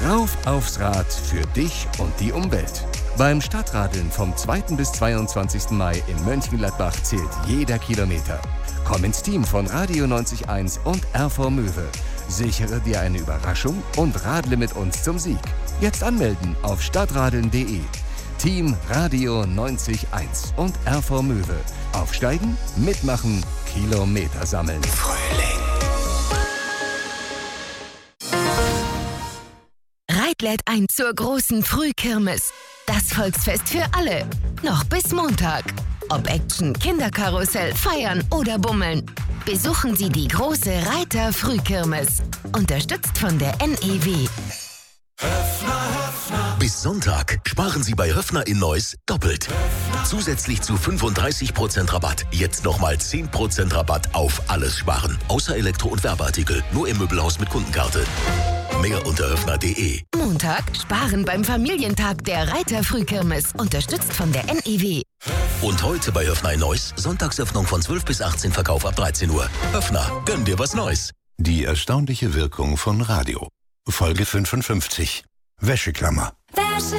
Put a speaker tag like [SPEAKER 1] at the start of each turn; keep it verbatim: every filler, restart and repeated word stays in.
[SPEAKER 1] Rauf aufs Rad für dich und die Umwelt. Beim Stadtradeln vom zweiten bis zweiundzwanzigsten Mai in Mönchengladbach zählt jeder Kilometer. Komm ins Team von Radio neunzig Komma eins und R vier Möwe. Sichere dir eine Überraschung und radle mit uns zum Sieg. Jetzt anmelden auf stadtradeln punkt de. Team Radio neunzig Komma eins und R vier Möwe. Aufsteigen, mitmachen, Kilometer sammeln.
[SPEAKER 2] Frühling.
[SPEAKER 3] Reit lädt ein zur großen Frühkirmes. Das Volksfest für alle. Noch bis Montag. Ob Action, Kinderkarussell, Feiern oder Bummeln. Besuchen Sie die große Reiter Frühkirmes. Unterstützt von der N E W.
[SPEAKER 2] Bis Sonntag sparen Sie bei Höffner in Neuss doppelt. Zusätzlich zu fünfunddreißig Prozent Rabatt. Jetzt nochmal zehn Prozent Rabatt auf alles sparen. Außer Elektro- und Werbeartikel. Nur im Möbelhaus mit Kundenkarte. Mehr unter höffner punkt de.
[SPEAKER 3] Montag sparen beim Familientag der Reiter Frühkirmes. Unterstützt von der N E W.
[SPEAKER 2] Und heute bei Höffner in Neuss Sonntagsöffnung von zwölf bis achtzehn, Verkauf ab dreizehn Uhr. Höffner, gönn dir was Neues.
[SPEAKER 4] Die erstaunliche Wirkung von Radio. Folge fünfundfünfzig. Wäscheklammer.
[SPEAKER 5] Wäsche